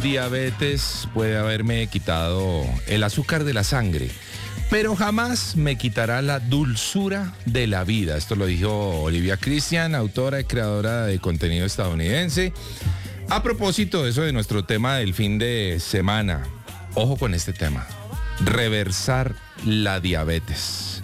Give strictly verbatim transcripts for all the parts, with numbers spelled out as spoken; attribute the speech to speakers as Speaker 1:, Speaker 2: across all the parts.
Speaker 1: diabetes puede haberme quitado el azúcar de la sangre, pero jamás me quitará la dulzura de la vida. Esto lo dijo Olivia Christian, autora y creadora de contenido estadounidense. A propósito de eso, de nuestro tema del fin de semana, ojo con este tema: reversar la diabetes.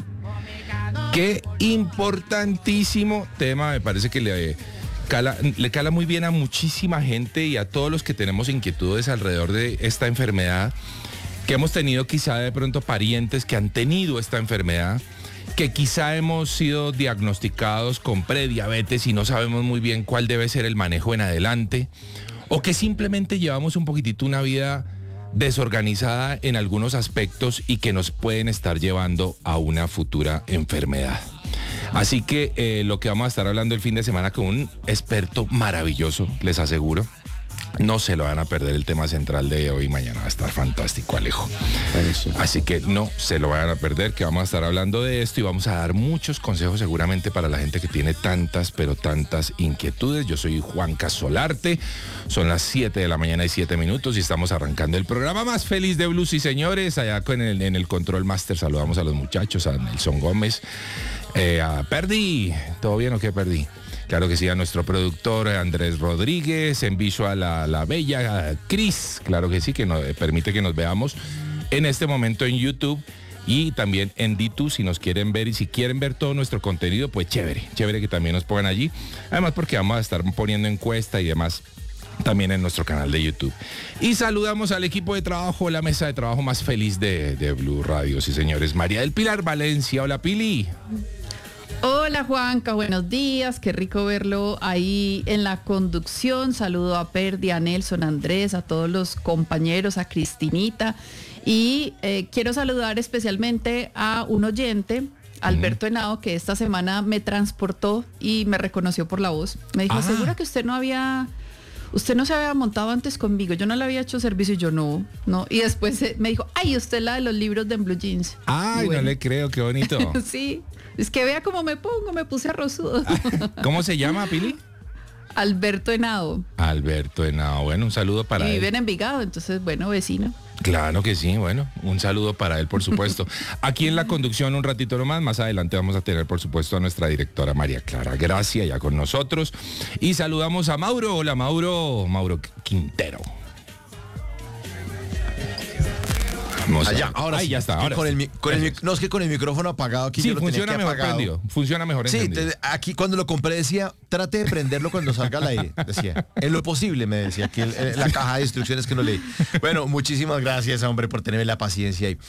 Speaker 1: Qué importantísimo tema, me parece que le cala, le cala muy bien a muchísima gente y a todos los que tenemos inquietudes alrededor de esta enfermedad, que hemos tenido quizá de pronto parientes que han tenido esta enfermedad, que quizá hemos sido diagnosticados con prediabetes y no sabemos muy bien cuál debe ser el manejo en adelante, o que simplemente llevamos un poquitito una vida desorganizada en algunos aspectos y que nos pueden estar llevando a una futura enfermedad. Así que eh, lo que vamos a estar hablando el fin de semana con un experto maravilloso, les aseguro. No se lo van a perder, el tema central de hoy y mañana va a estar fantástico, Alejo. Así que no se lo vayan a perder, que vamos a estar hablando de esto y vamos a dar muchos consejos seguramente para la gente que tiene tantas, pero tantas inquietudes. Yo soy Juanca Solarte, son las siete de la mañana y siete minutos y estamos arrancando el programa más feliz de Blues. Y señores, allá con el, en el Control Master saludamos a los muchachos, a Nelson Gómez, eh, a Perdi. ¿Todo bien o qué, Perdi? Claro que sí, a nuestro productor Andrés Rodríguez, en visual a la bella Cris, claro que sí, que nos permite que nos veamos en este momento en YouTube y también en D dos si nos quieren ver, y si quieren ver todo nuestro contenido, pues chévere, chévere que también nos pongan allí, además porque vamos a estar poniendo encuesta y demás también en nuestro canal de YouTube. Y saludamos al equipo de trabajo, la mesa de trabajo más feliz de, de Blue Radio, sí señores. María del Pilar Valencia, hola Pili.
Speaker 2: Hola Juanca, buenos días, qué rico verlo ahí en la conducción. Saludo a Perdi, a Nelson, a Andrés, a todos los compañeros, a Cristinita. Y eh, quiero saludar especialmente a un oyente, Alberto Henao, que esta semana me transportó y me reconoció por la voz. Me dijo, ah. ¿segura que usted no había... Usted no se había montado antes conmigo, yo no le había hecho servicio y yo no, no. Y después me dijo, ay, usted es la de los libros de Blue Jeans.
Speaker 1: Ay, bueno. No le creo, qué bonito.
Speaker 2: Sí, es que vea cómo me pongo, me puse arrozudo.
Speaker 1: ¿Cómo se llama, Pili?
Speaker 2: Alberto Henao.
Speaker 1: Alberto Henao, bueno, un saludo para él.
Speaker 2: Y vive en Envigado, entonces, bueno, vecino.
Speaker 1: Claro que sí, bueno, un saludo para él, por supuesto. Aquí en la conducción un ratito nomás, más adelante vamos a tener, por supuesto, a nuestra directora María Clara Gracia ya con nosotros. Y saludamos a Mauro, hola Mauro, Mauro Quintero. Vamos
Speaker 3: Allá, ahora
Speaker 1: Ahí
Speaker 3: sí,
Speaker 1: ya está. Ahora
Speaker 3: con
Speaker 1: sí.
Speaker 3: el, con el, no, es que con el micrófono apagado aquí
Speaker 1: sí,
Speaker 3: yo lo
Speaker 1: funciona
Speaker 3: tenía que
Speaker 1: mejor
Speaker 3: apagado.
Speaker 1: prendido. Funciona mejor
Speaker 3: Sí,
Speaker 1: encendido.
Speaker 3: te, aquí cuando lo compré decía, trate de prenderlo cuando salga al aire. Decía, en lo posible, me decía aquí el, el, la caja de instrucciones que no leí. Bueno, muchísimas gracias, hombre, por tenerme la paciencia ahí.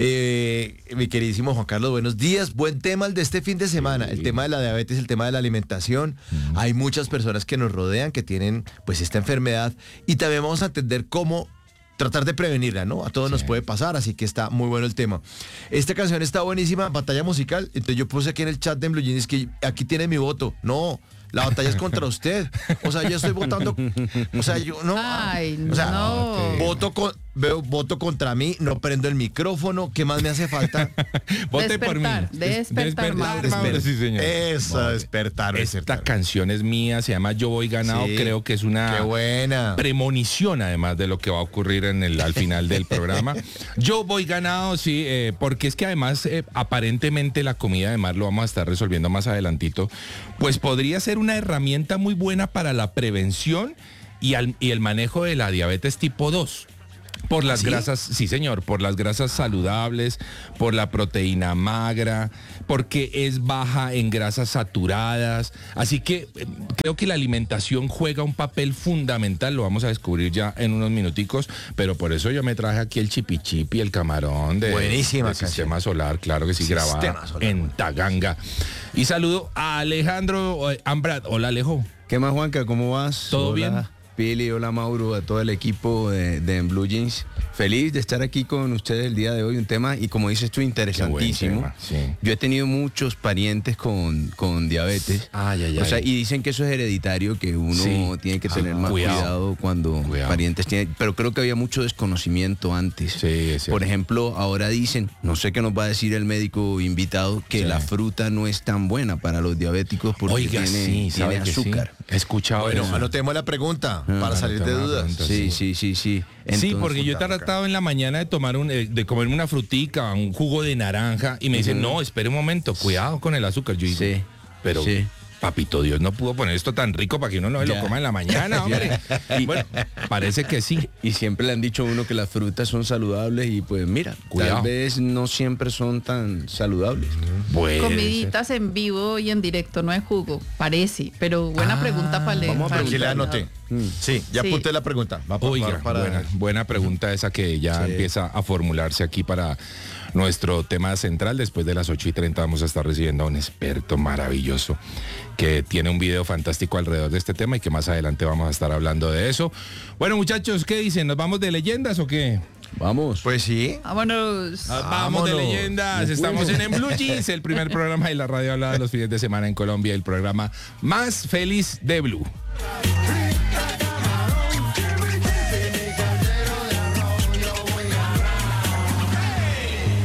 Speaker 3: Eh, mi queridísimo Juan Carlos, buenos días. Buen tema el de este fin de semana. El tema de la diabetes, el tema de la alimentación. Mm. Hay muchas personas que nos rodean que tienen pues esta enfermedad y también vamos a entender cómo tratar de prevenirla, ¿no? A todos sí. nos puede pasar, así que está muy bueno el tema. Esta canción está buenísima, batalla musical. Entonces yo puse aquí en el chat de Blue Jeans que aquí tiene mi voto. No, la batalla es contra usted. O sea, yo estoy votando. O sea, yo no.
Speaker 2: Ay,
Speaker 3: o sea,
Speaker 2: no.
Speaker 3: voto con, veo, voto contra mí, no prendo el micrófono. ¿Qué más me hace falta?
Speaker 1: Vote por mí.
Speaker 2: Despertar, despertar,
Speaker 1: Mauro. Mauro, sí, señor.
Speaker 3: Eso, Mauro. despertar,
Speaker 1: Esta
Speaker 3: despertar.
Speaker 1: canción es mía, se llama Yo Voy Ganado. Sí. Creo que es una
Speaker 3: Qué buena.
Speaker 1: premonición, además, de lo que va a ocurrir en el, al final del programa. Yo Voy Ganado, sí, eh, porque es que además, eh, aparentemente la comida, además, lo vamos a estar resolviendo más adelantito, pues podría ser una herramienta muy buena para la prevención y, al, y el manejo de la diabetes tipo dos. Por las ¿Sí? grasas, sí señor, por las grasas saludables, por la proteína magra, porque es baja en grasas saturadas. Así que eh, creo que la alimentación juega un papel fundamental, lo vamos a descubrir ya en unos minuticos, pero por eso yo me traje aquí el chipichipi, el camarón de,
Speaker 3: Buenísima
Speaker 1: de Sistema Solar, claro que sí, grabada en Taganga. Y saludo a Alejandro eh, Ambrat. Hola Alejo.
Speaker 4: ¿Qué más, Juanca? ¿Cómo vas?
Speaker 1: ¿Todo
Speaker 4: Hola,
Speaker 1: bien?
Speaker 4: Pili, hola Mauro, a todo el equipo de, de Blue Jeans. Feliz de estar aquí con ustedes el día de hoy, un tema, y como dices tú, interesantísimo.
Speaker 1: Tema, sí.
Speaker 4: Yo he tenido muchos parientes con, con diabetes.
Speaker 1: Ay, ay, ay.
Speaker 4: O sea, y dicen que eso es hereditario, que uno sí. tiene que tener ah, más cuidado, cuidado cuando cuidado. parientes tienen. Pero creo que había mucho desconocimiento antes.
Speaker 1: Sí, sí.
Speaker 4: Por ejemplo, ahora dicen, no sé qué nos va a decir el médico invitado, que sí. la fruta no es tan buena para los diabéticos porque
Speaker 1: Oiga,
Speaker 4: tiene,
Speaker 1: sí,
Speaker 4: tiene azúcar.
Speaker 1: Sí. He escuchado
Speaker 3: Bueno,
Speaker 1: eso.
Speaker 3: anotemos la pregunta. pregunta,
Speaker 4: Ah,
Speaker 3: para salir de
Speaker 1: tomar
Speaker 3: dudas.
Speaker 1: preguntas.
Speaker 4: Sí, sí, sí, sí.
Speaker 1: Sí,
Speaker 4: Entonces,
Speaker 1: porque yo he tratado en la mañana de tomar un, eh, de comerme una frutica, un jugo de naranja, y me dicen, no, espere un momento, cuidado con el azúcar. Yo digo,
Speaker 4: Sí,
Speaker 1: pero
Speaker 4: sí.
Speaker 1: papito Dios no pudo poner esto tan rico para que uno no se lo
Speaker 4: Ya.
Speaker 1: coma en la mañana, hombre. Y bueno, parece que sí.
Speaker 4: Y siempre le han dicho a uno que las frutas son saludables y pues mira,
Speaker 1: Cuidado.
Speaker 4: tal vez no siempre son tan saludables.
Speaker 1: Puede
Speaker 2: Comiditas en vivo y en directo, no en jugo, parece. Pero buena
Speaker 1: Ah,
Speaker 2: pregunta para leer.
Speaker 4: vamos a
Speaker 2: para
Speaker 3: Aquí le anoté. Sí, ya
Speaker 2: Sí.
Speaker 3: apunté la pregunta. Va pa-
Speaker 1: Oiga,
Speaker 3: para-
Speaker 1: buena, buena pregunta esa que ya
Speaker 4: Sí.
Speaker 1: empieza a formularse aquí para nuestro tema central. Después de las ocho y treinta vamos a estar recibiendo a un experto maravilloso que tiene un video fantástico alrededor de este tema y que más adelante vamos a estar hablando de eso. Bueno, muchachos, ¿qué dicen? ¿Nos vamos de leyendas o qué?
Speaker 4: Vamos.
Speaker 3: Pues sí.
Speaker 2: Vámonos.
Speaker 1: Ah, Vamos de
Speaker 3: Vámonos.
Speaker 1: leyendas, estamos en, en Blue Jeans, el primer programa de la radio hablada los fines de semana en Colombia, el programa más feliz de Blue.